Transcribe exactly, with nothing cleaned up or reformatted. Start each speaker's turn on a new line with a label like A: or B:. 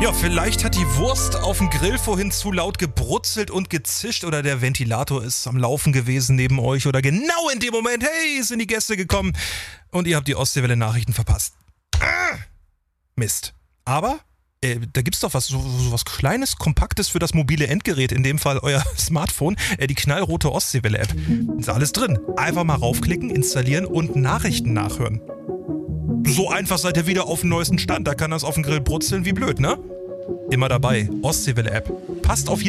A: Ja, vielleicht hat die Wurst auf dem Grill vorhin zu laut gebrutzelt und gezischt oder der Ventilator ist am Laufen gewesen neben euch oder genau in dem Moment, hey, sind die Gäste gekommen und ihr habt die Ostseewelle-Nachrichten verpasst. Ah, Mist. Aber äh, da gibt's doch was, so, so was Kleines, Kompaktes für das mobile Endgerät, in dem Fall euer Smartphone, äh, die knallrote Ostseewelle-App. Ist alles drin. Einfach mal raufklicken, installieren und Nachrichten nachhören. So einfach seid ihr wieder auf dem neuesten Stand. Da kann das auf dem Grill brutzeln wie blöd, ne? Immer dabei. Ostseewelle-App. Passt auf jeden